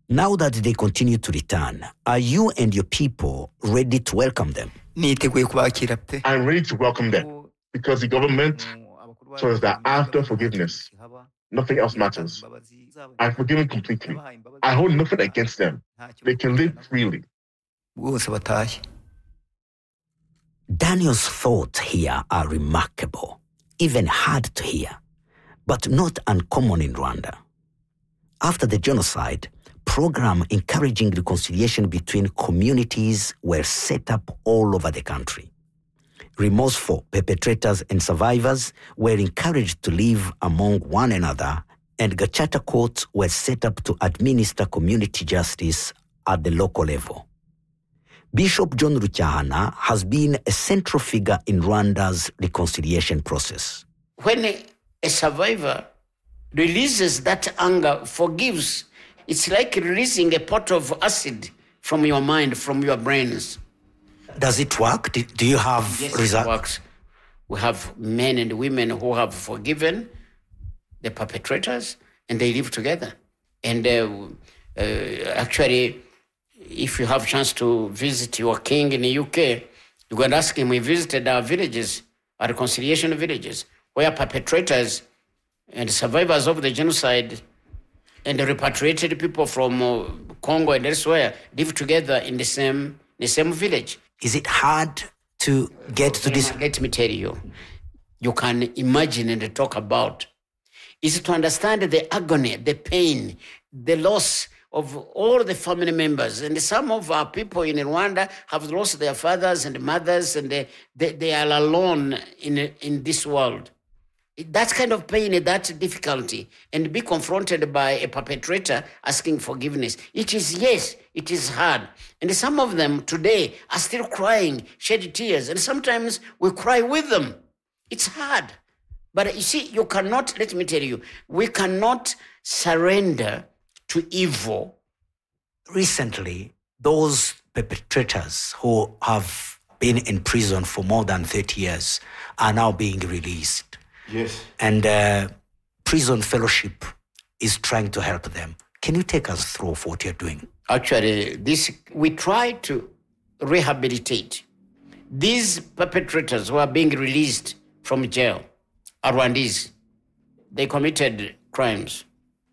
Now that they continue to return, are you and your people ready to welcome them? I'm ready to welcome them because the government shows that after forgiveness, nothing else matters. I'm forgiven completely. I hold nothing against them. They can live freely. Daniel's thoughts here are remarkable, even hard to hear, but not uncommon in Rwanda. After the genocide, programs encouraging reconciliation between communities were set up all over the country. Remorseful perpetrators and survivors were encouraged to live among one another, and Gacaca courts were set up to administer community justice at the local level. Bishop John Rucyahana has been a central figure in Rwanda's reconciliation process. When a survivor releases that anger, forgives, it's like releasing a pot of acid from your mind, from your brains. Does it work? Do you have results? It works. We have men and women who have forgiven the perpetrators, and they live together. And actually, if you have a chance to visit your king in the UK, you can ask him. We visited our villages, our reconciliation villages, where perpetrators and survivors of the genocide and the repatriated people from Congo and elsewhere live together in the same village. Is it hard to get to this? Let me tell you, you can imagine and talk about is to understand the agony, the pain, the loss of all the family members. And some of our people in Rwanda have lost their fathers and mothers, and they are alone in this world. That kind of pain, that difficulty, and be confronted by a perpetrator asking forgiveness. It is hard. And some of them today are still crying, shed tears, and sometimes we cry with them. It's hard. But you see, you cannot, let me tell you, we cannot surrender to evil. Recently, those perpetrators who have been in prison for more than 30 years are now being released. Yes. And Prison Fellowship is trying to help them. Can you take us through what you're doing? Actually, we try to rehabilitate these perpetrators who are being released from jail. Are Rwandese. They committed crimes.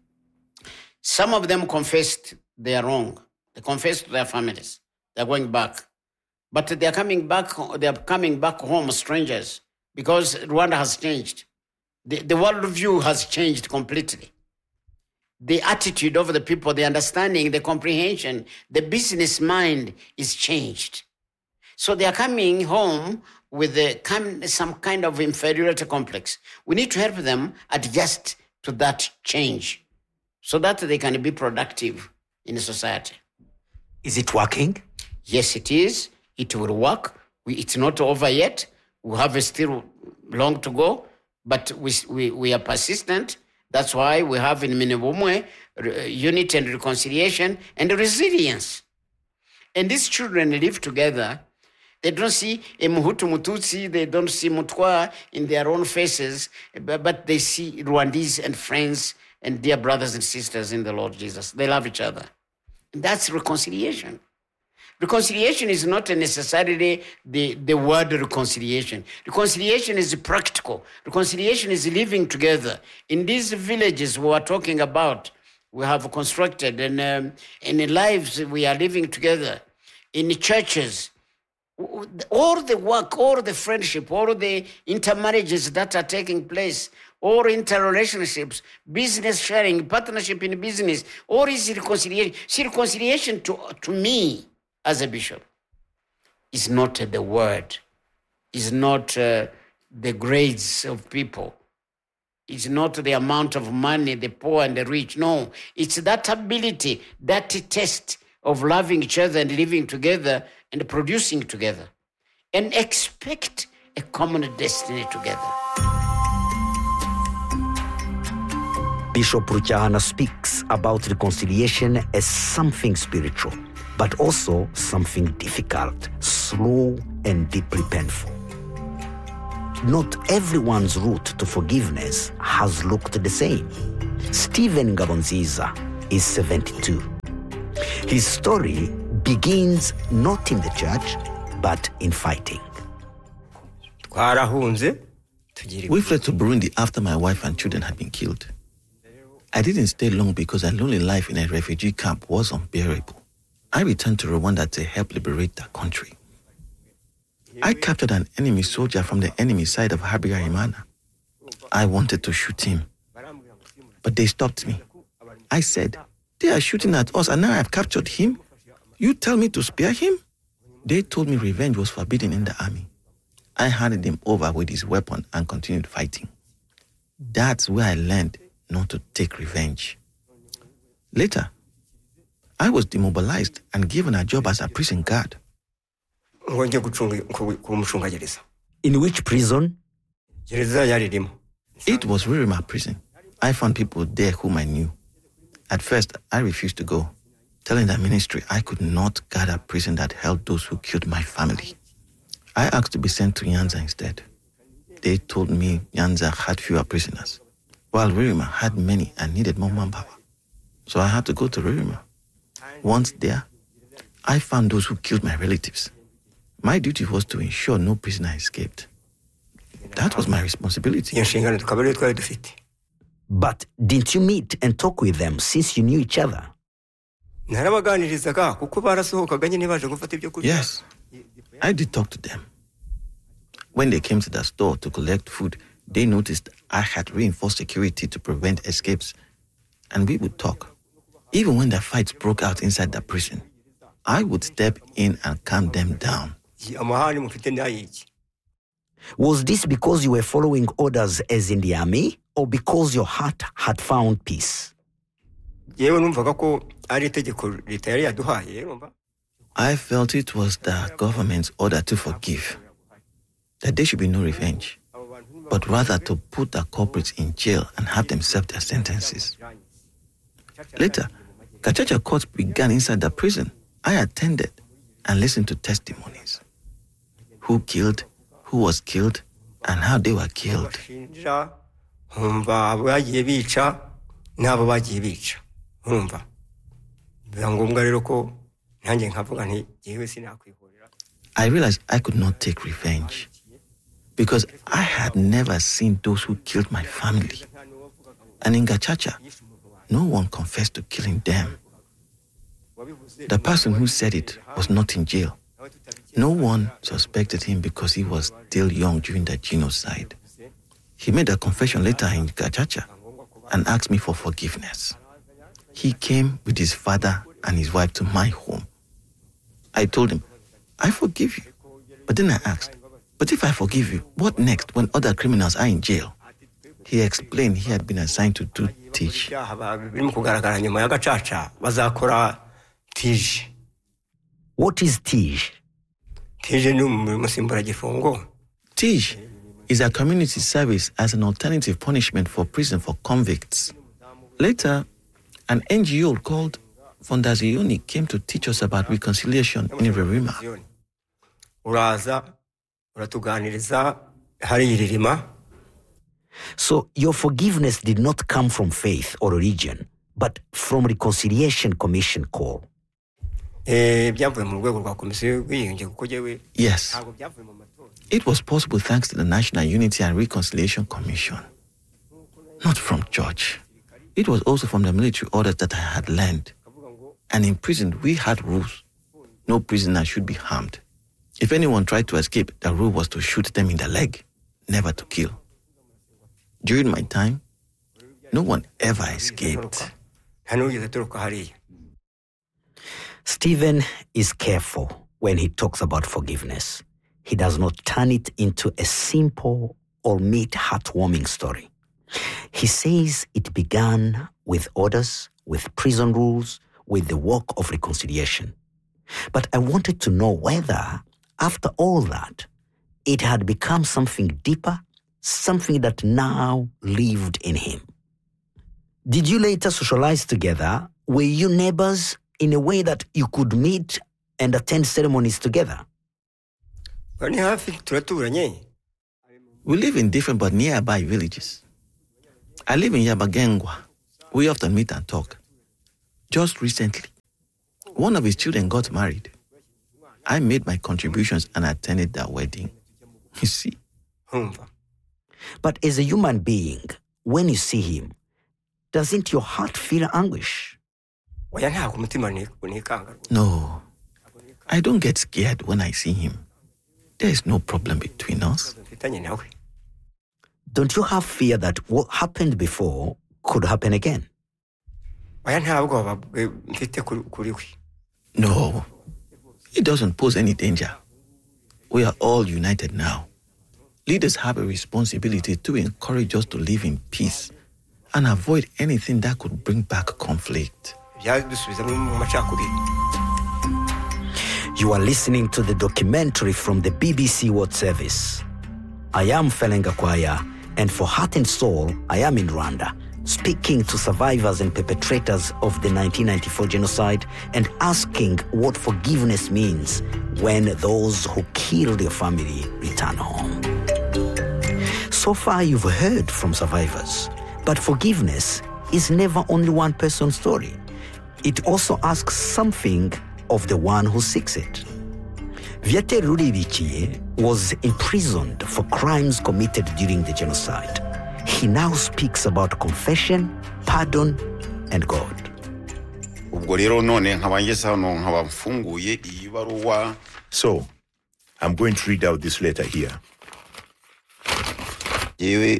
Some of them confessed they are wrong. They confessed to their families. They're going back. But they are coming back home strangers because Rwanda has changed. The worldview has changed completely. The attitude of the people, the understanding, the comprehension, the business mind is changed. So they are coming home with some kind of inferiority complex. We need to help them adjust to that change so that they can be productive in society. Is it working? Yes, it is. It will work. It's not over yet. We have still long to go, but we are persistent. That's why we have in Minibumwe unity and reconciliation and resilience. And these children live together. They don't see a Muhutu Mututsi, they don't see Mutwa in their own faces, but they see Rwandese and friends and dear brothers and sisters in the Lord Jesus. They love each other. And that's reconciliation. Reconciliation is not necessarily the word reconciliation. Reconciliation is practical. Reconciliation is living together. In these villages we are talking about, we have constructed, and in lives we are living together. In churches, all the work, all the friendship, all the intermarriages that are taking place, all interrelationships, business sharing, partnership in business, all is reconciliation. See, reconciliation to me as a bishop is not the word, is not the grades of people, it's not the amount of money, the poor and the rich. No, it's that ability, that test of loving each other and living together and producing together and expect a common destiny together. Bishop Rucyahana speaks about reconciliation as something spiritual, but also something difficult, slow, and deeply painful. Not everyone's route to forgiveness has looked the same. Stephen Ngabonziza is 72. His story begins not in the church, but in fighting. We fled to Burundi after my wife and children had been killed. I didn't stay long because a lonely life in a refugee camp was unbearable. I returned to Rwanda to help liberate the country. I captured an enemy soldier from the enemy side of Habyarimana. I wanted to shoot him, but they stopped me. I said, "They are shooting at us and now I've captured him. You tell me to spare him?" They told me revenge was forbidden in the army. I handed him over with his weapon and continued fighting. That's where I learned not to take revenge. Later, I was demobilized and given a job as a prison guard. In which prison? It was Ririma prison. I found people there whom I knew. At first, I refused to go, telling the ministry I could not guard a prison that held those who killed my family. I asked to be sent to Nyanza instead. They told me Nyanza had fewer prisoners, while Ririma had many and needed more manpower. So I had to go to Ririma. Once there, I found those who killed my relatives. My duty was to ensure no prisoner escaped. That was my responsibility. But didn't you meet and talk with them since you knew each other? Yes, I did talk to them. When they came to the store to collect food, they noticed I had reinforced security to prevent escapes, and we would talk. Even when the fights broke out inside the prison, I would step in and calm them down. Was this because you were following orders as in the army, or because your heart had found peace? I felt it was the government's order to forgive, that there should be no revenge, but rather to put the culprits in jail and have them serve their sentences. Later, Gachacha courts began inside the prison. I attended and listened to testimonies. Who killed, who was killed, and how they were killed. I realized I could not take revenge because I had never seen those who killed my family. And in Gachacha, no one confessed to killing them. The person who said it was not in jail. No one suspected him because he was still young during the genocide. He made a confession later in Gachacha and asked me for forgiveness. He came with his father and his wife to my home. I told him, "I forgive you." But then I asked, "But if I forgive you, what next when other criminals are in jail?" He explained he had been assigned to do TIJ. What is TIJ? TIJ is a community service as an alternative punishment for prison for convicts. Later, an NGO called Fondazioni came to teach us about reconciliation in Ririma. So your forgiveness did not come from faith or religion, but from Reconciliation Commission call. Yes. It was possible thanks to the National Unity and Reconciliation Commission. Not from church. It was also from the military orders that I had learned. And in prison, we had rules. No prisoner should be harmed. If anyone tried to escape, the rule was to shoot them in the leg, never to kill. During my time, no one ever escaped. Stephen is careful when he talks about forgiveness. He does not turn it into a simple or neat, heartwarming story. He says it began with orders, with prison rules, with the work of reconciliation. But I wanted to know whether, after all that, it had become something deeper, something that now lived in him. Did you later socialize together? Were you neighbors in a way that you could meet and attend ceremonies together? We live in different but nearby villages. I live in Yabagengwa. We often meet and talk. Just recently, One of his children got married. I made my contributions and attended that wedding. You see? But as a human being, when you see him, doesn't your heart feel anguish? No, I don't get scared when I see him. There is no problem between us. Don't you have fear that what happened before could happen again? No, it doesn't pose any danger. We are all united now. Leaders have a responsibility to encourage us to live in peace and avoid anything that could bring back conflict. You are listening to the documentary from the BBC World Service. I am Felenga Kwaya, and for Heart and Soul, I am in Rwanda, speaking to survivors and perpetrators of the 1994 genocide and asking what forgiveness means when those who killed your family return home. So far, you've heard from survivors, but forgiveness is never only one person's story. It also asks something of the one who seeks it. Viateur Ruribikiye was imprisoned for crimes committed during the genocide. He now speaks about confession, pardon, and God. So, I'm going to read out this letter here. I,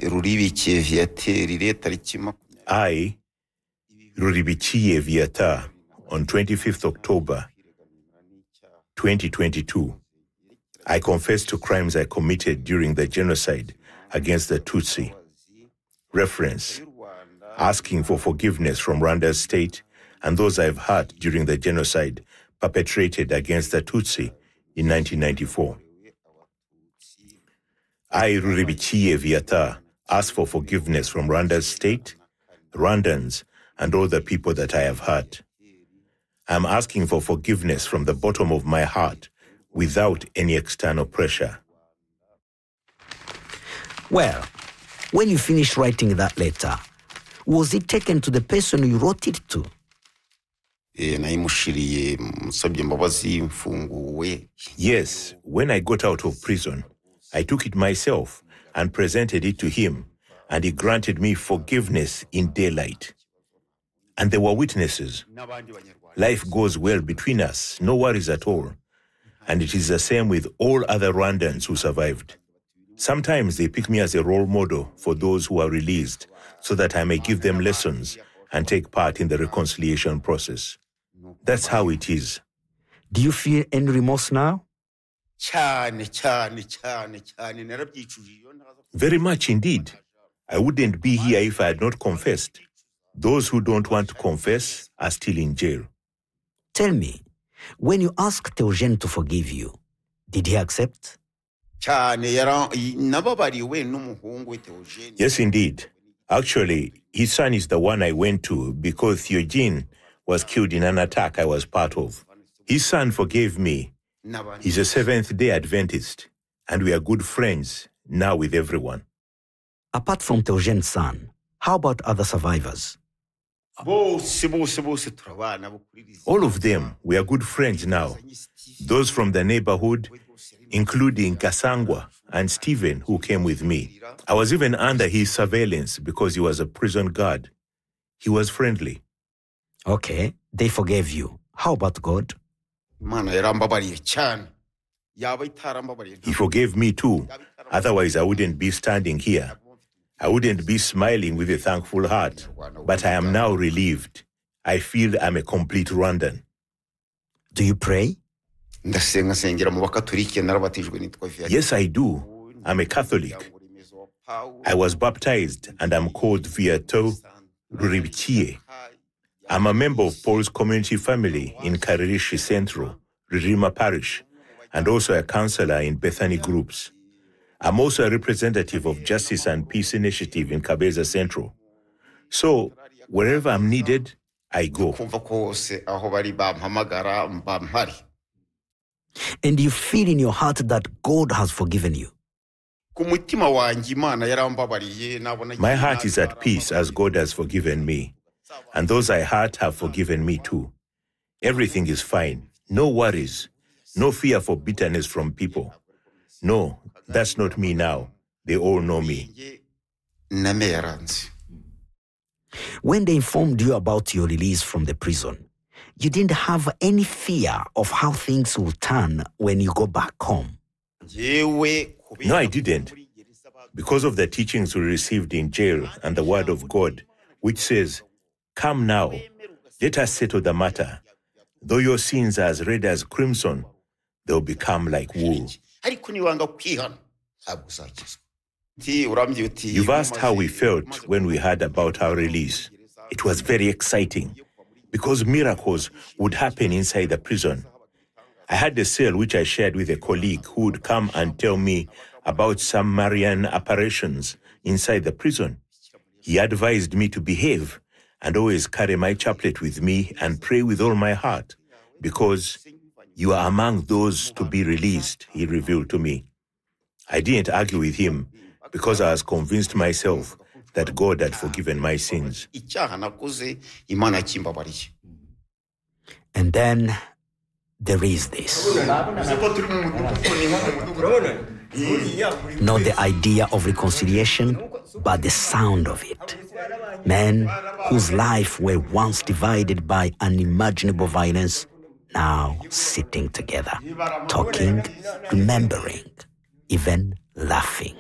Ruribikiye Viateur, on 25th October 2022, I confess to crimes I committed during the genocide against the Tutsi. Reference: asking for forgiveness from Rwanda's state and those I've hurt during the genocide perpetrated against the Tutsi in 1994. I, Ruribikiye Viateur, ask for forgiveness from Rwanda's state, Rwandans, and all the people that I have hurt. I'm asking for forgiveness from the bottom of my heart without any external pressure. Well, when you finished writing that letter, was it taken to the person you wrote it to? Yes, when I got out of prison, I took it myself and presented it to him, and he granted me forgiveness in daylight. And there were witnesses. Life goes well between us, no worries at all. And it is the same with all other Rwandans who survived. Sometimes they pick me as a role model for those who are released so that I may give them lessons and take part in the reconciliation process. That's how it is. Do you feel any remorse now? Very much indeed. I wouldn't be here if I had not confessed. Those who don't want to confess are still in jail. Tell me, when you asked Theogene to forgive you, did he accept? Yes, indeed. Actually, his son is the one I went to because Theogene was killed in an attack I was part of. His son forgave me. He's a Seventh-day Adventist, and we are good friends now with everyone. Apart from Theogene's son, how about other survivors? All of them, we are good friends now. Those from the neighborhood, including Kasangwa and Stephen, who came with me. I was even under his surveillance because he was a prison guard. He was friendly. Okay, they forgave you. How about God? He forgave me too. Otherwise, I wouldn't be standing here. I wouldn't be smiling with a thankful heart. But I am now relieved. I feel I'm a complete Rwandan. Do you pray? Yes, I do. I'm a Catholic. I was baptized and I'm called Viateur Ruribikiye. I'm a member of Paul's community family in Karirishi Central, Ririma Parish, and also a counselor in Bethany Groups. I'm also a representative of Justice and Peace Initiative in Kabeza Central. So, wherever I'm needed, I go. And you feel in your heart that God has forgiven you? My heart is at peace as God has forgiven me. And those I hurt have forgiven me too. Everything is fine. No worries. No fear for bitterness from people. No, that's not me now. They all know me. When they informed you about your release from the prison, you didn't have any fear of how things will turn when you go back home. No, I didn't. Because of the teachings we received in jail and the word of God, which says, "Come now, let us settle the matter. Though your sins are as red as crimson, they'll become like wool." You've asked how we felt when we heard about our release. It was very exciting because miracles would happen inside the prison. I had a cell which I shared with a colleague who would come and tell me about some Marian apparitions inside the prison. He advised me to behave and always carry my chaplet with me and pray with all my heart, because you are among those to be released, he revealed to me. I didn't argue with him because I was convinced myself that God had forgiven my sins. And then there is this. Not the idea of reconciliation, but the sound of it. Men whose life were once divided by unimaginable violence, now sitting together, talking, remembering, even laughing.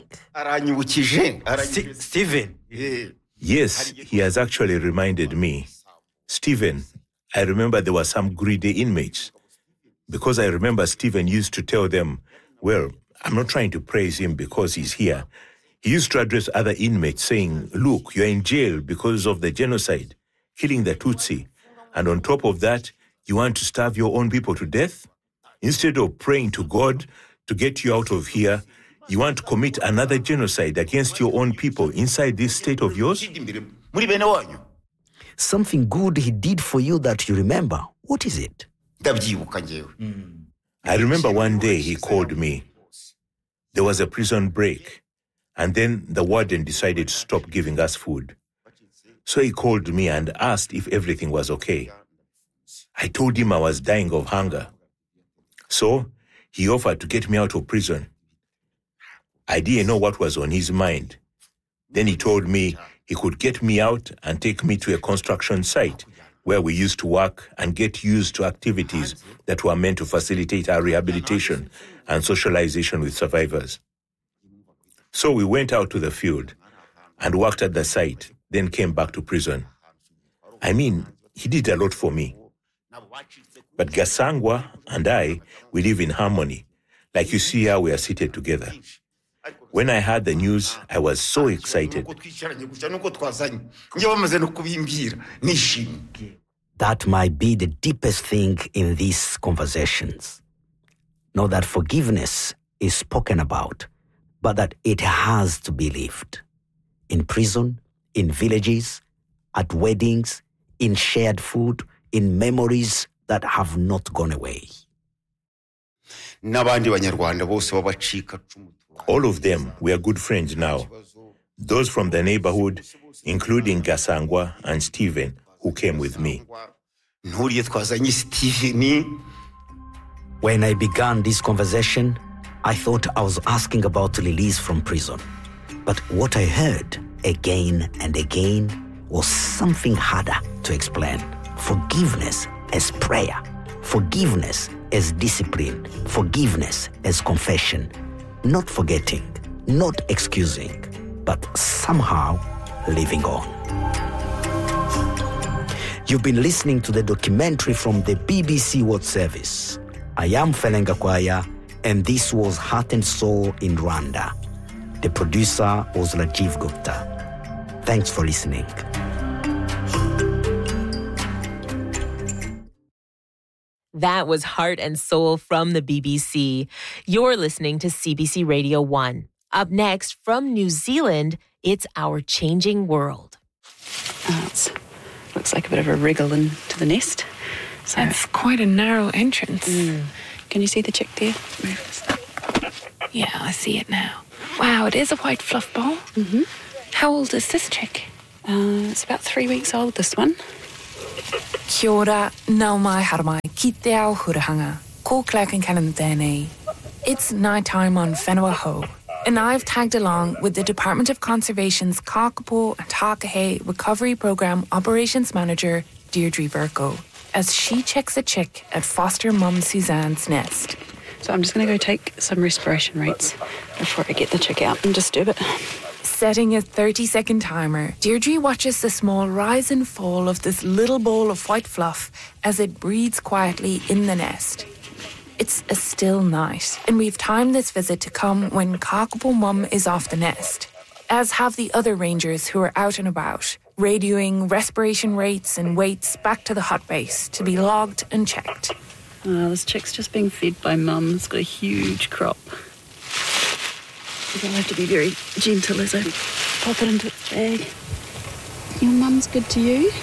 Stephen. Yes, he has actually reminded me. Stephen, I remember there were some greedy inmates. Because I remember Stephen used to tell them, well, I'm not trying to praise him because he's here. He used to address other inmates saying, look, you're in jail because of the genocide, killing the Tutsi. And on top of that, you want to starve your own people to death? Instead of praying to God to get you out of here, you want to commit another genocide against your own people inside this state of yours? Something good he did for you that you remember. What is it? I remember one day he called me. There was a prison break, and then the warden decided to stop giving us food. So he called me and asked if everything was okay. I told him I was dying of hunger. So he offered to get me out of prison. I didn't know what was on his mind. Then he told me he could get me out and take me to a construction site where we used to work and get used to activities that were meant to facilitate our rehabilitation and socialization with survivors. So we went out to the field and worked at the site, then came back to prison. I mean, he did a lot for me. But Gasangwa and I, we live in harmony. Like you see how we are seated together. When I heard the news, I was so excited. That might be the deepest thing in these conversations. Not that forgiveness is spoken about, but that it has to be lived. In prison, in villages, at weddings, in shared food, in memories that have not gone away. All of them, we are good friends now. Those from the neighborhood, including Gasangwa and Stephen, who came with me. When I began this conversation, I thought I was asking about release from prison. But what I heard again and again was something harder to explain. Forgiveness as prayer. Forgiveness as discipline. Forgiveness as confession. Not forgetting, not excusing, but somehow living on. You've been listening to the documentary from the BBC World Service. I am Felenga Kwaya, and this was Heart and Soul in Rwanda. The producer was Rajiv Gupta. Thanks for listening. That was Heart and Soul from the BBC. You're listening to CBC Radio 1. Up next, from New Zealand, it's Our Changing World. Looks like a bit of a wriggle into the nest. So it's quite a narrow entrance. Can you see the chick there? Yeah, I see it now. Wow, it is a white fluff ball. Mm-hmm. How old is this chick? It's about 3 weeks old, this one. Kia ora, nau mai haramai, ki te ao hurahanga, ko Clark and Cannon tēnei. It's night time on Whenua Hou, and I've tagged along with the Department of Conservation's Kakapo and Takahe Recovery Programme Operations Manager, Deirdre Burko, as she checks a chick at foster mum Suzanne's nest. So I'm just going to go take some respiration rates before I get the chick out and disturb it. Setting a 30-second timer, Deirdre watches the small rise and fall of this little ball of white fluff as it breathes quietly in the nest. It's a still night, and we've timed this visit to come when Kakapo Mum is off the nest, as have the other rangers who are out and about, radioing respiration rates and weights back to the hut base to be logged and checked. This chick's just being fed by Mum. It's got a huge crop. I'll have to be very gentle as I pop it into its bag. Your mum's good to you?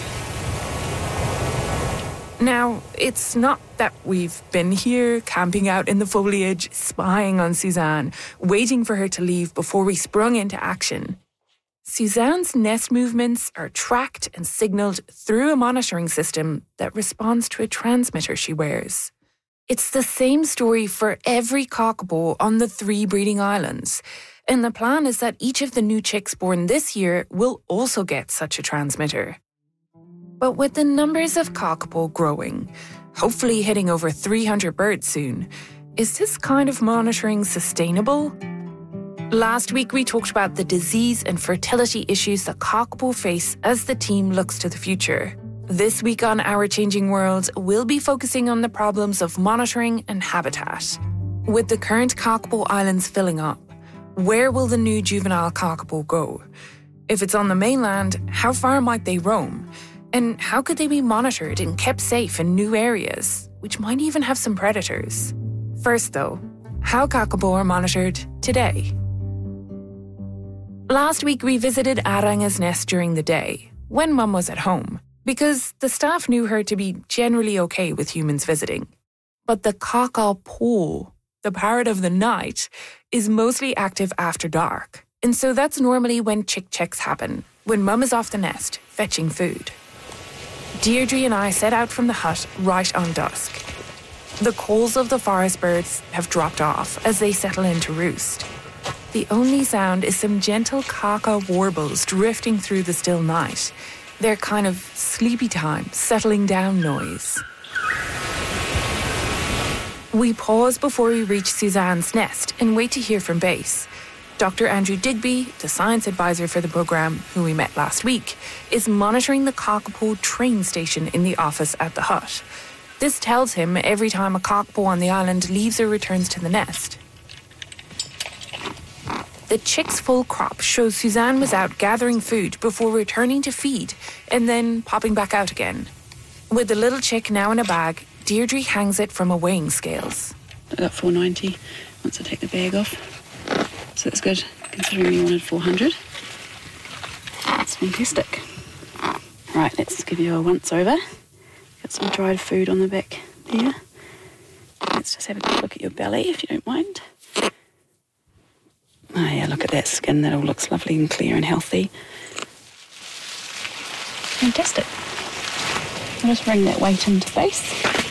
Now, it's not that we've been here camping out in the foliage, spying on Suzanne, waiting for her to leave before we sprung into action. Suzanne's nest movements are tracked and signalled through a monitoring system that responds to a transmitter she wears. It's the same story for every Kakapo on the 3 breeding islands, and the plan is that each of the new chicks born this year will also get such a transmitter. But with the numbers of Kakapo growing, hopefully hitting over 300 birds soon, is this kind of monitoring sustainable? Last week we talked about the disease and fertility issues that Kakapo face as the team looks to the future. This week on Our Changing World, we'll be focusing on the problems of monitoring and habitat. With the current Kakapo Islands filling up, where will the new juvenile Kakapo go? If it's on the mainland, how far might they roam? And how could they be monitored and kept safe in new areas, which might even have some predators? First though, how Kakapo are monitored today. Last week we visited Aranga's nest during the day, when Mum was at home, because the staff knew her to be generally okay with humans visiting. But the Kakapo, the parrot of the night, is mostly active after dark. And so that's normally when chick checks happen, when Mum is off the nest, fetching food. Deirdre and I set out from the hut right on dusk. The calls of the forest birds have dropped off as they settle in to roost. The only sound is some gentle kaka warbles drifting through the still night, their kind of sleepy time, settling down noise. We pause before we reach Suzanne's nest and wait to hear from base. Dr. Andrew Digby, the science advisor for the programme, who we met last week, is monitoring the Kakapo train station in the office at the hut. This tells him every time a Kakapo on the island leaves or returns to the nest. The chick's full crop shows Suzanne was out gathering food before returning to feed and then popping back out again. With the little chick now in a bag, Deirdre hangs it from a weighing scales. I got 490 once I take the bag off. So that's good, considering you wanted 400. That's fantastic. Right, let's give you a once-over. Got some dried food on the back there. Let's just have a quick look at your belly, if you don't mind. Oh yeah, look at that skin. That all looks lovely and clear and healthy. Fantastic. I'll just bring that weight into base.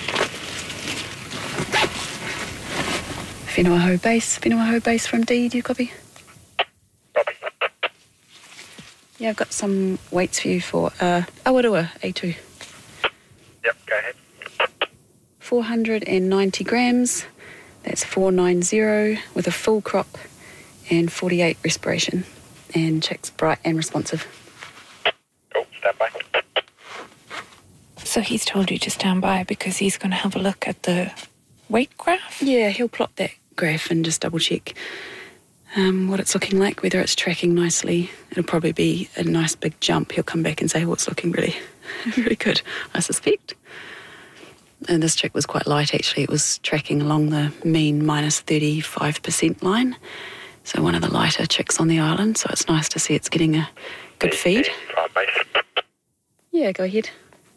Whenua Hou base from D, do you copy? Copy. Yeah, I've got some weights for you for Awarua A2. Yep, go ahead. 490 grams. That's 490 with a full crop and 48 respiration. And chick's bright and responsive. Cool, stand by. So he's told you to stand by because he's going to have a look at the weight graph? Yeah, he'll plot that graph and just double check what it's looking like, whether it's tracking nicely. It'll probably be a nice big jump. He'll come back and say, oh, it's looking really, really good, I suspect. And this chick was quite light, actually. It was tracking along the mean minus 35% line. So one of the lighter chicks on the island. So it's nice to see it's getting a good feed. Yeah, go ahead.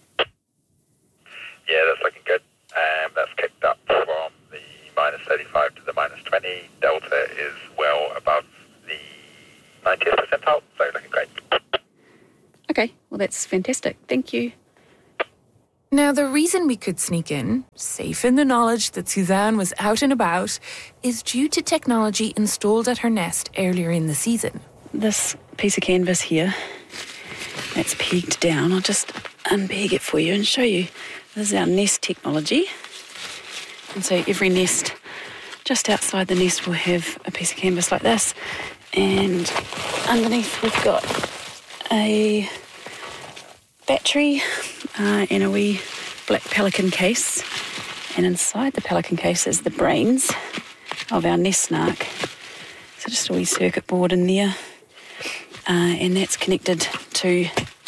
Yeah, that's looking good. That's kicked up from the minus 35 to the minus 20. Delta is well above the 90th percentile, so looking great. Okay, well, that's fantastic. Thank you. Now, the reason we could sneak in, safe in the knowledge that Suzanne was out and about, is due to technology installed at her nest earlier in the season. This piece of canvas here, that's pegged down. I'll just unpeg it for you and show you. This is our nest technology. And so every nest, just outside the nest, will have a piece of canvas like this. And underneath we've got a battery and a wee black pelican case. And inside the pelican case is the brains of our nest snark. So just a wee circuit board in there. And that's connected to,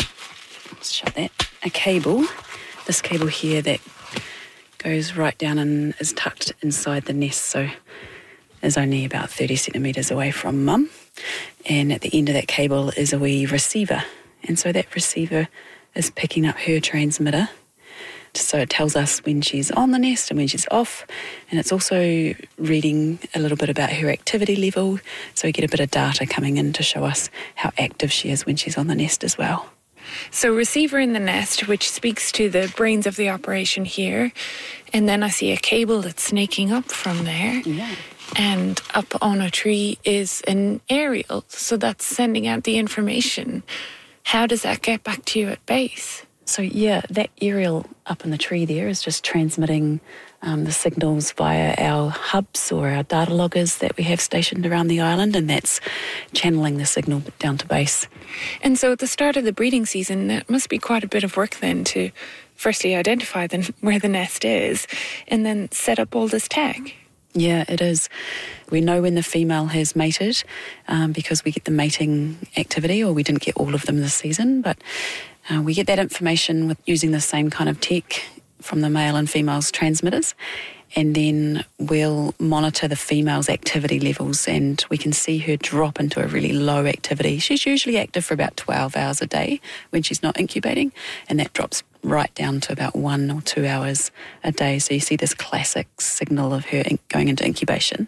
let's shut that, a cable. This cable here that goes right down and is tucked inside the nest, so is only about 30 centimetres away from Mum. And at the end of that cable is a wee receiver. And so that receiver is picking up her transmitter. So it tells us when she's on the nest and when she's off. And it's also reading a little bit about her activity level. So we get a bit of data coming in to show us how active she is when she's on the nest as well. So receiver in the nest, which speaks to the brains of the operation here. And then I see a cable that's snaking up from there. Yeah. And up on a tree is an aerial. So that's sending out the information. How does that get back to you at base? So yeah, that aerial up in the tree there is just transmitting the signals via our hubs or our data loggers that we have stationed around the island, and that's channeling the signal down to base. And so at the start of the breeding season, that must be quite a bit of work then to firstly identify where the nest is and then set up all this tech. Yeah, it is. We know when the female has mated because we get the mating activity, or we didn't get all of them this season, but we get that information with using the same kind of tech from the male and female's transmitters, and then we'll monitor the female's activity levels, and we can see her drop into a really low activity. She's usually active for about 12 hours a day when she's not incubating, and that drops right down to about 1 or 2 hours a day. So you see this classic signal of her going into incubation.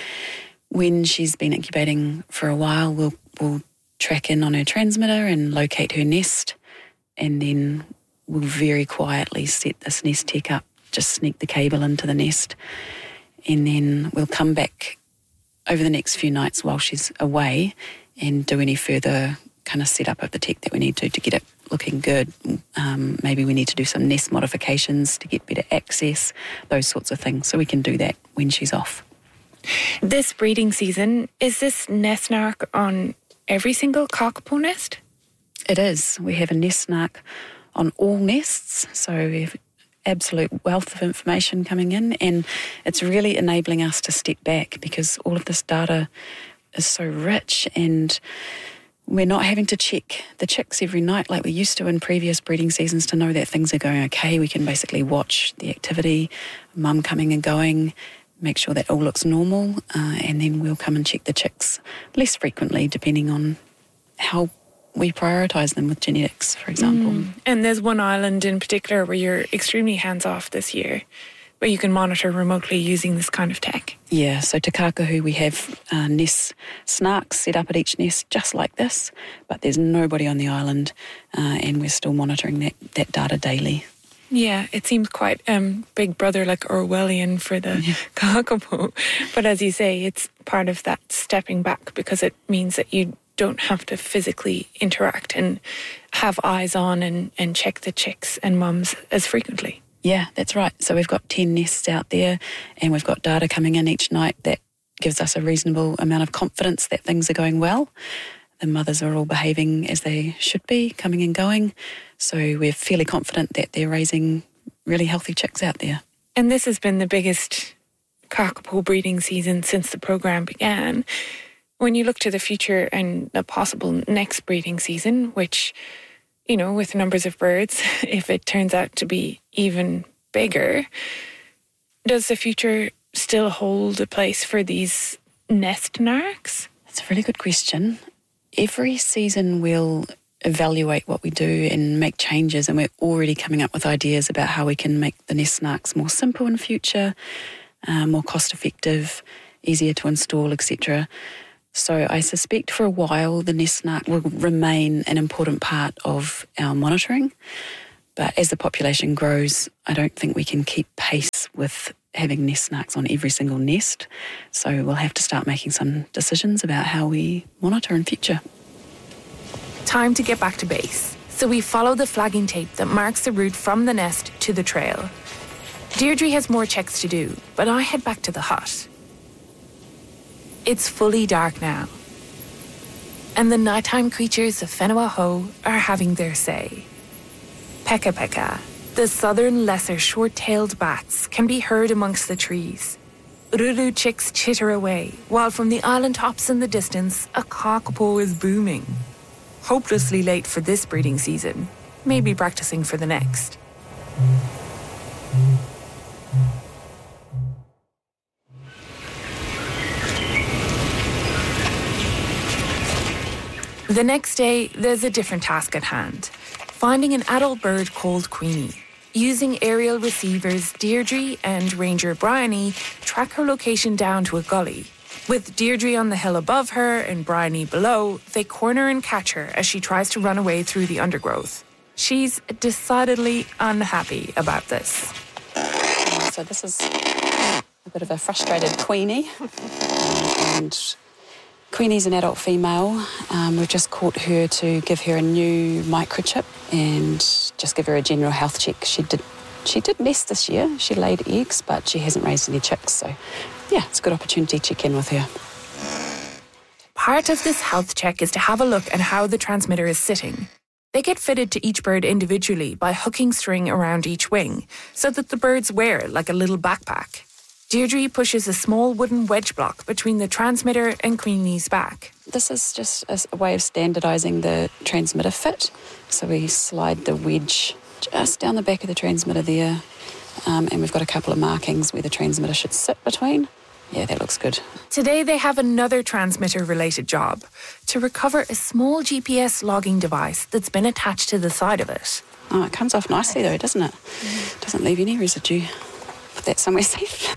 When she's been incubating for a while, we'll track in on her transmitter and locate her nest, and then we'll very quietly set this nest tech up, just sneak the cable into the nest, and then we'll come back over the next few nights while she's away and do any further kind of setup of the tech that we need to get it looking good. Maybe we need to do some nest modifications to get better access, those sorts of things. So we can do that when she's off. This breeding season, is this nest snark on every single kakapo nest? It is. We have a nest snark on all nests, so we have absolute wealth of information coming in, and it's really enabling us to step back because all of this data is so rich, and we're not having to check the chicks every night like we used to in previous breeding seasons to know that things are going okay. We can basically watch the activity, mum coming and going, make sure that all looks normal, and then we'll come and check the chicks less frequently depending on how we prioritise them with genetics, for example. And there's one island in particular where you're extremely hands-off this year, where you can monitor remotely using this kind of tech. Yeah, so Te Kākahu, we have nest snarks set up at each nest just like this, but there's nobody on the island, and we're still monitoring that data daily. Yeah, it seems quite Big Brother, like Orwellian for the kakapo. But as you say, it's part of that stepping back because it means that you don't have to physically interact and have eyes on and check the chicks and mums as frequently. Yeah, that's right. So we've got 10 nests out there and we've got data coming in each night that gives us a reasonable amount of confidence that things are going well. The mothers are all behaving as they should be, coming and going. So we're fairly confident that they're raising really healthy chicks out there. And this has been the biggest kakapo breeding season since the program began. When you look to the future and the possible next breeding season, which, you know, with numbers of birds, if it turns out to be even bigger, does the future still hold a place for these nest narcs? That's a really good question. Every season we'll evaluate what we do and make changes, and we're already coming up with ideas about how we can make the nest snarks more simple in future, more cost effective, easier to install, etc. So I suspect for a while the nest snark will remain an important part of our monitoring, But as the population grows, I don't think we can keep pace with having nest snarks on every single nest. So we'll have to start making some decisions about how we monitor in future. Time to get back to base. So we follow the flagging tape that marks the route from the nest to the trail. Deirdre has more checks to do, but I head back to the hut. It's fully dark now, and the nighttime creatures of Whenua-Ho are having their say. Peka peka, the southern lesser short-tailed bats, can be heard amongst the trees. Ururu chicks chitter away, while from the island tops in the distance, a kakapo is booming. Hopelessly late for this breeding season, maybe practicing for the next. The next day, there's a different task at hand. Finding an adult bird called Queenie. Using aerial receivers, Deirdre and Ranger Bryony track her location down to a gully. With Deirdre on the hill above her and Bryony below, they corner and catch her as she tries to run away through the undergrowth. She's decidedly unhappy about this. So this is a bit of a frustrated Queenie. And Queenie's an adult female. We've just caught her to give her a new microchip and just give her a general health check. She did nest this year. She laid eggs, but she hasn't raised any chicks. So, yeah, it's a good opportunity to check in with her. Part of this health check is to have a look at how the transmitter is sitting. They get fitted to each bird individually by hooking string around each wing so that the birds wear it like a little backpack. Deirdre pushes a small wooden wedge block between the transmitter and Queenie's back. This is just a way of standardising the transmitter fit. So we slide the wedge just down the back of the transmitter there, and we've got a couple of markings where the transmitter should sit between. Yeah, that looks good. Today they have another transmitter-related job, to recover a small GPS logging device that's been attached to the side of it. Oh, it comes off nicely though, doesn't it? Doesn't leave any residue. Put that somewhere safe.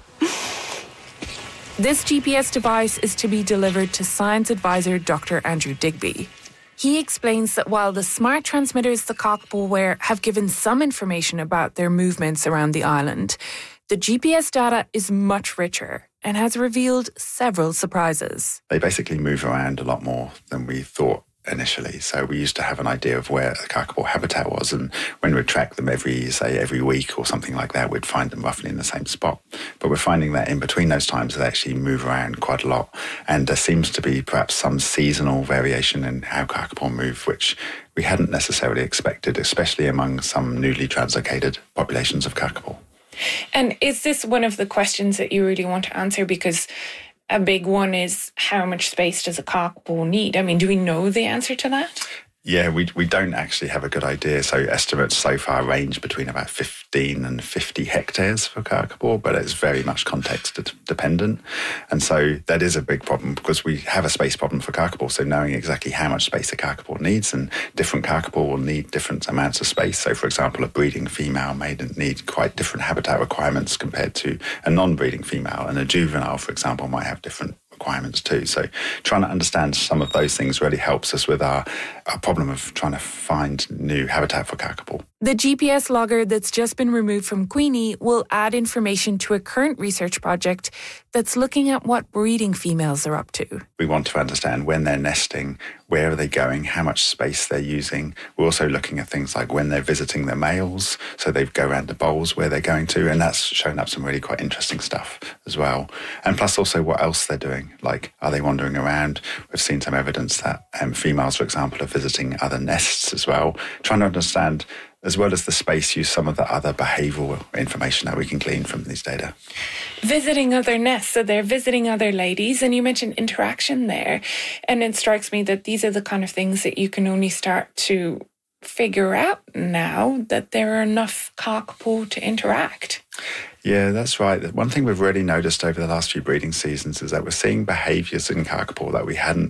This GPS device is to be delivered to science advisor Dr. Andrew Digby. He explains that while the smart transmitters the kakapo wear have given some information about their movements around the island, the GPS data is much richer and has revealed several surprises. They basically move around a lot more than we thought initially. So we used to have an idea of where the kakapo habitat was, and when we'd track them every week or something like that, we'd find them roughly in the same spot. But we're finding that in between those times, they actually move around quite a lot. And there seems to be perhaps some seasonal variation in how kakapo move, which we hadn't necessarily expected, especially among some newly translocated populations of kakapo. And is this one of the questions that you really want to answer? Because a big one is, how much space does a kakapo need? I mean, do we know the answer to that? Yeah, we don't actually have a good idea. So estimates so far range between about 15 and 50 hectares for kakapo, but it's very much context dependent. And so that is a big problem because we have a space problem for kakapo. So knowing exactly how much space a kakapo needs, and different kakapo will need different amounts of space. So for example, a breeding female may need quite different habitat requirements compared to a non-breeding female. And a juvenile, for example, might have different requirements too. So trying to understand some of those things really helps us with our problem of trying to find new habitat for kakapo. The GPS logger that's just been removed from Queenie will add information to a current research project that's looking at what breeding females are up to. We want to understand when they're nesting, where are they going, how much space they're using. We're also looking at things like when they're visiting their males, so they go around the bowls where they're going to, and that's shown up some really quite interesting stuff as well. And plus also what else they're doing, like are they wandering around? We've seen some evidence that females, for example, are visiting other nests as well, trying to understand, as well as the space use, some of the other behavioural information that we can glean from these data. Visiting other nests, so they're visiting other ladies, and you mentioned interaction there. And it strikes me that these are the kind of things that you can only start to figure out now that there are enough kakapo to interact. Yeah, that's right. One thing we've really noticed over the last few breeding seasons is that we're seeing behaviours in kakapo that we hadn't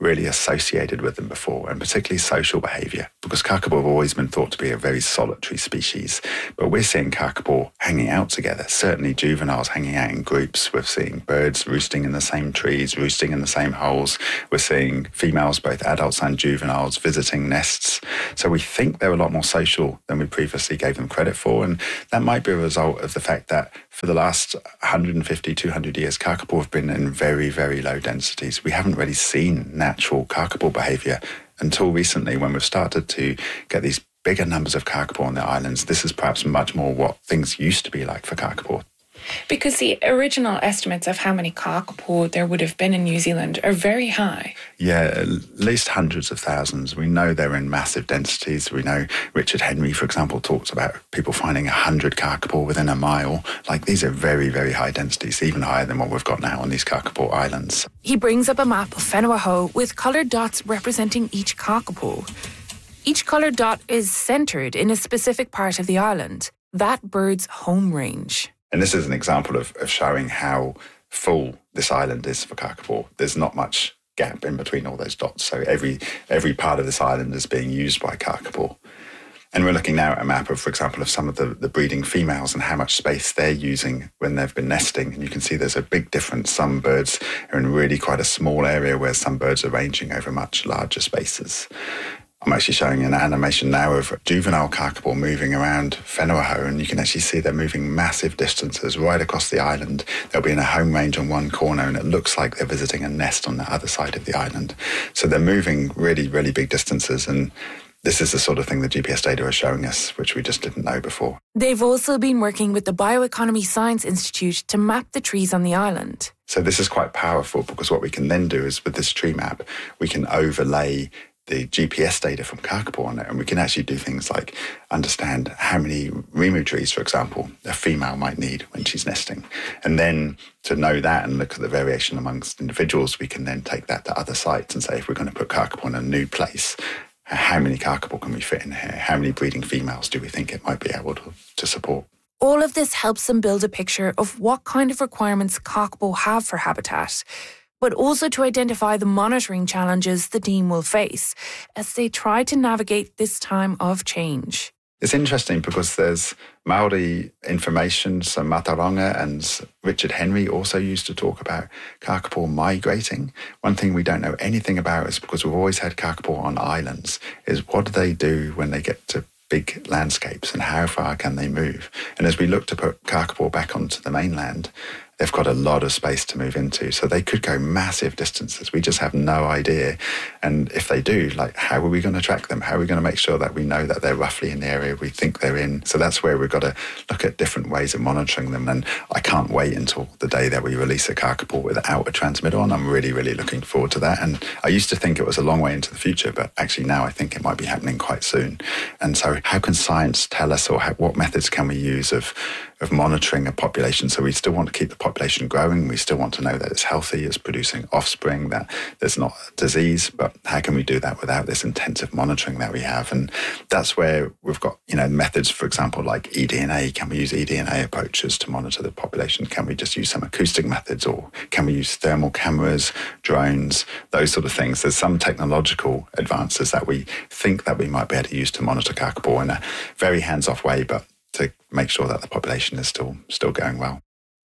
really associated with them before, and particularly social behaviour, because kakapo have always been thought to be a very solitary species. But we're seeing kakapo hanging out together, certainly juveniles hanging out in groups. We're seeing birds roosting in the same trees, roosting in the same holes. We're seeing females, both adults and juveniles, visiting nests. So we think they're a lot more social than we previously gave them credit for, and that might be a result of the fact that for the last 150, 200 years, kakapo have been in very, very low densities. We haven't really seen natural kakapo behaviour until recently, when we've started to get these bigger numbers of kakapo on the islands. This is perhaps much more what things used to be like for kakapo. Because the original estimates of how many kakapo there would have been in New Zealand are very high. Yeah, at least hundreds of thousands. We know they're in massive densities. We know Richard Henry, for example, talks about people finding 100 kakapo within a mile. Like, these are very, very high densities, even higher than what we've got now on these kakapo islands. He brings up a map of Whenua with coloured dots representing each kakapo. Each coloured dot is centred in a specific part of the island, that bird's home range. And this is an example of showing how full this island is for kakapo. There's not much gap in between all those dots. So every part of this island is being used by kakapo. And we're looking now at a map of, for example, of some of the breeding females and how much space they're using when they've been nesting. And you can see there's a big difference. Some birds are in really quite a small area, where some birds are ranging over much larger spaces. I'm actually showing an animation now of juvenile kakapo moving around Whenua, and you can actually see they're moving massive distances right across the island. They'll be in a home range on one corner, and it looks like they're visiting a nest on the other side of the island. So they're moving really, really big distances, and this is the sort of thing the GPS data are showing us, which we just didn't know before. They've also been working with the Bioeconomy Science Institute to map the trees on the island. So this is quite powerful, because what we can then do is, with this tree map, we can overlay the GPS data from kakapo on it, and we can actually do things like understand how many rimu trees, for example, a female might need when she's nesting. And then to know that and look at the variation amongst individuals, we can then take that to other sites and say, if we're going to put kakapo in a new place, how many kakapo can we fit in here? How many breeding females do we think it might be able to support? All of this helps them build a picture of what kind of requirements kakapo have for habitat, but also to identify the monitoring challenges the team will face as they try to navigate this time of change. It's interesting because there's Maori information, so Mataronga and Richard Henry also used to talk about kakapo migrating. One thing we don't know anything about is, because we've always had kakapo on islands, is what do they do when they get to big landscapes and how far can they move? And as we look to put kakapo back onto the mainland, they've got a lot of space to move into. So they could go massive distances. We just have no idea. And if they do, like, how are we going to track them? How are we going to make sure that we know that they're roughly in the area we think they're in? So that's where we've got to look at different ways of monitoring them. And I can't wait until the day that we release a kakapo without a transmitter on. I'm really, really looking forward to that. And I used to think it was a long way into the future, but actually now I think it might be happening quite soon. And so how can science tell us, or what methods can we use of monitoring a population? So we still want to keep the population growing. We still want to know that it's healthy, it's producing offspring, that there's not disease. But how can we do that without this intensive monitoring that we have? And that's where we've got, methods, for example, like eDNA. Can we use eDNA approaches to monitor the population? Can we just use some acoustic methods, or can we use thermal cameras, drones, those sort of things? There's some technological advances that we think that we might be able to use to monitor kakapo in a very hands-off way, but to make sure that the population is still going well.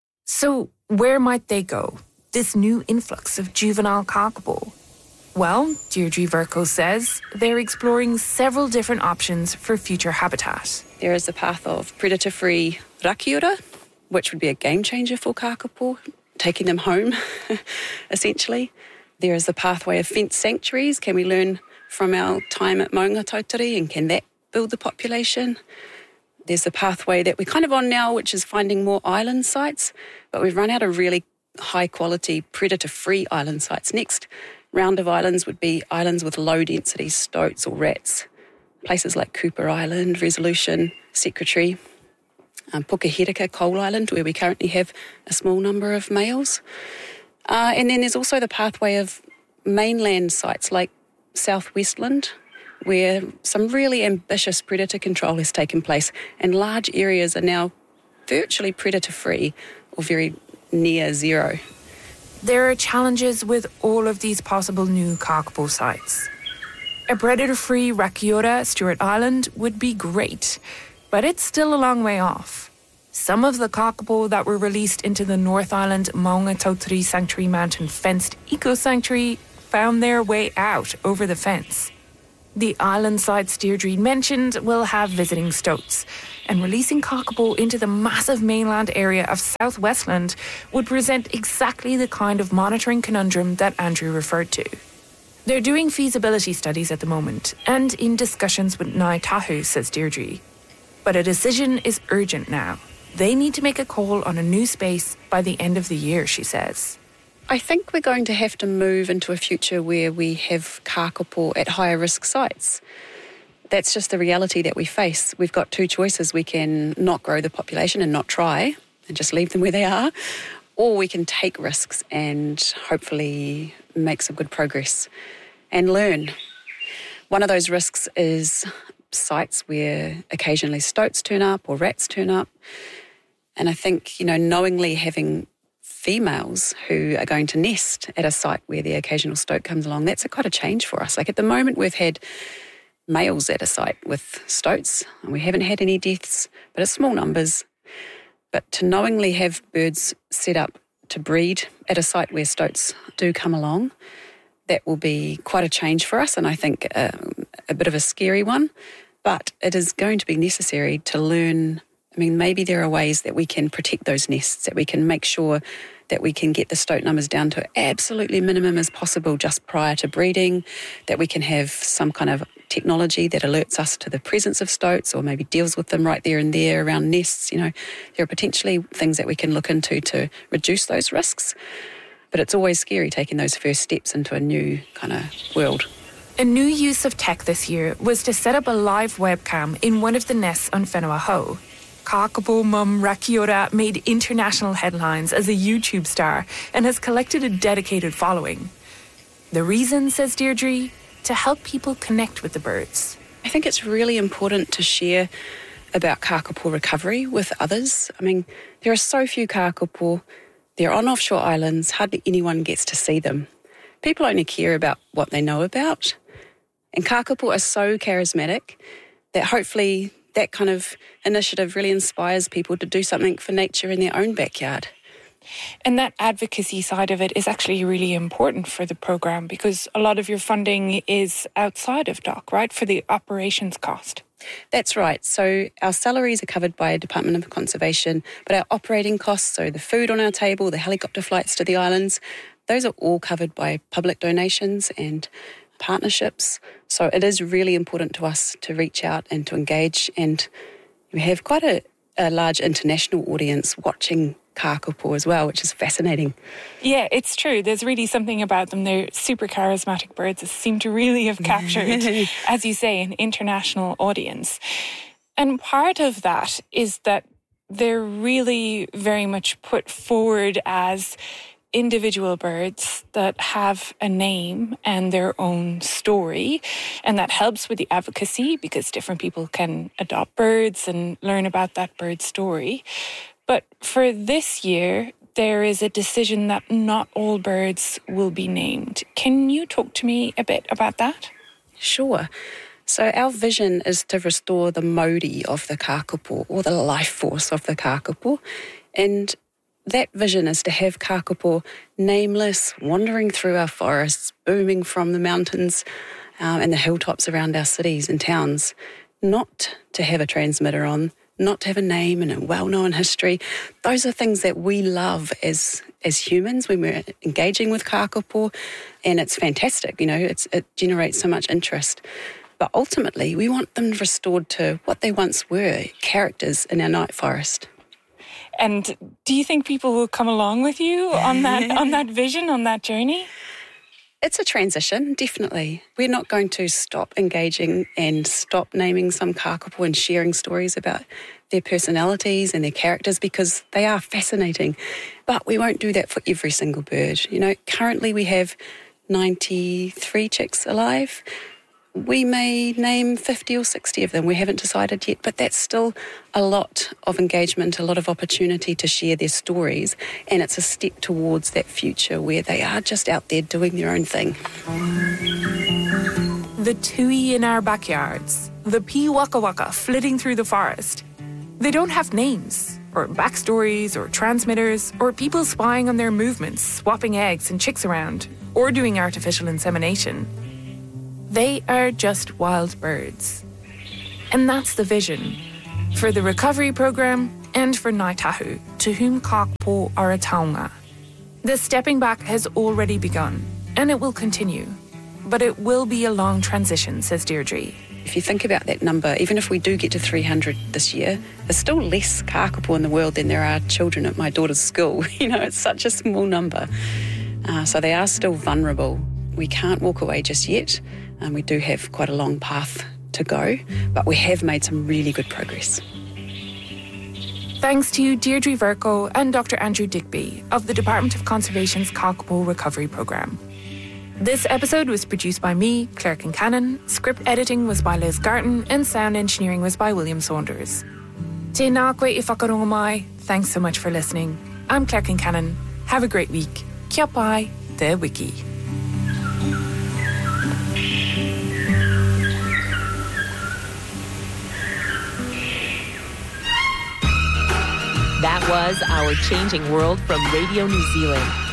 So where might they go, this new influx of juvenile kakapo? Well, Deirdre Vercoe says they're exploring several different options for future habitat. There is the path of predator-free rakiura, which would be a game changer for kakapo, taking them home, essentially. There is the pathway of fenced sanctuaries. Can we learn from our time at Maunga Tautari, and can that build the population? There's the pathway that we're kind of on now, which is finding more island sites, but we've run out of really high-quality predator-free island sites. Next round of islands would be islands with low-density stoats or rats. Places like Cooper Island, Resolution, Secretary, Pukaherika Coal Island, where we currently have a small number of males. And then there's also the pathway of mainland sites like South Westland, where some really ambitious predator control has taken place, and large areas are now virtually predator-free or very near zero. there are challenges with all of these possible new kakapo sites. A predator-free Rakiura Stewart Island would be great, but it's still a long way off. Some of the kakapo that were released into the North Island Maunga Tautari Sanctuary Mountain fenced eco-sanctuary found their way out over the fence. The island sites Deirdre mentioned will have visiting stoats, and releasing kakapo into the massive mainland area of South Westland would present exactly the kind of monitoring conundrum that Andrew referred to. They're doing feasibility studies at the moment and in discussions with Ngāi Tahu, says Deirdre. But a decision is urgent now. They need to make a call on a new space by the end of the year, she says. I think we're going to have to move into a future where we have kakapo at higher risk sites. That's just the reality that we face. We've got two choices. We can not grow the population and not try and just leave them where they are, or we can take risks and hopefully make some good progress and learn. One of those risks is sites where occasionally stoats turn up or rats turn up. And I think, knowingly having females who are going to nest at a site where the occasional stoat comes along, that's quite a change for us. Like at the moment, we've had males at a site with stoats, and we haven't had any deaths, but it's small numbers. But to knowingly have birds set up to breed at a site where stoats do come along, that will be quite a change for us, and I think a bit of a scary one. But it is going to be necessary to learn. Maybe there are ways that we can protect those nests, that we can make sure that we can get the stoat numbers down to absolutely minimum as possible just prior to breeding, that we can have some kind of technology that alerts us to the presence of stoats or maybe deals with them right there and there around nests. There are potentially things that we can look into to reduce those risks. But it's always scary taking those first steps into a new kind of world. A new use of tech this year was to set up a live webcam in one of the nests on Whenua Hou. Kakapo mum Rakiura made international headlines as a YouTube star and has collected a dedicated following. The reason, says Deirdre, to help people connect with the birds. I think it's really important to share about kakapo recovery with others. There are so few kakapo. They're on offshore islands. Hardly anyone gets to see them. People only care about what they know about. And kakapo are so charismatic that hopefully that kind of initiative really inspires people to do something for nature in their own backyard. And that advocacy side of it is actually really important for the programme because a lot of your funding is outside of DOC, right, for the operations cost. That's right. So our salaries are covered by Department of Conservation, but our operating costs, so the food on our table, the helicopter flights to the islands, those are all covered by public donations and partnerships. So it is really important to us to reach out and to engage, and we have quite a large international audience watching kakapo as well, which is fascinating. Yeah, it's true. There's really something about them. They're super charismatic birds that seem to really have captured, as you say, an international audience. And part of that is that they're really very much put forward as individual birds that have a name and their own story, and that helps with the advocacy because different people can adopt birds and learn about that bird's story. But for this year, there is a decision that not all birds will be named. Can you talk to me a bit about that? Sure. So our vision is to restore the mauri of the kakapo, or the life force of the kakapo, and that vision is to have kakapo nameless, wandering through our forests, booming from the mountains and the hilltops around our cities and towns, not to have a transmitter on, not to have a name and a well-known history. Those are things that we love as humans when we're engaging with kakapo, and it's fantastic. It generates so much interest. But ultimately, we want them restored to what they once were, characters in our night forest. And do you think people will come along with you on that vision, on that journey? It's a transition, definitely. We're not going to stop engaging and stop naming some kakapo and sharing stories about their personalities and their characters because they are fascinating. But we won't do that for every single bird. Currently we have 93 chicks alive. We may name 50 or 60 of them. We haven't decided yet, but that's still a lot of engagement, a lot of opportunity to share their stories, and it's a step towards that future where they are just out there doing their own thing. The tui in our backyards, the pea waka waka flitting through the forest. They don't have names, or backstories, or transmitters, or people spying on their movements, swapping eggs and chicks around, or doing artificial insemination. They are just wild birds. And that's the vision for the recovery programme and for Ngāi Tahu, to whom Kakapo are a taonga. The stepping back has already begun, and it will continue. But it will be a long transition, says Deirdre. If you think about that number, even if we do get to 300 this year, there's still less kakapo in the world than there are children at my daughter's school. It's such a small number. So they are still vulnerable. We can't walk away just yet. We do have quite a long path to go, but we have made some really good progress. Thanks to Deirdre Verco and Dr. Andrew Digby of the Department of Conservation's Kakapo Recovery Programme. This episode was produced by me, Claire Kincannon, script editing was by Liz Garton, and sound engineering was by William Saunders. Tēnā koe I whakarongo mai. Thanks so much for listening. I'm Claire Kincannon. Have a great week. Kia pai, te wiki. That was Our Changing World from Radio New Zealand.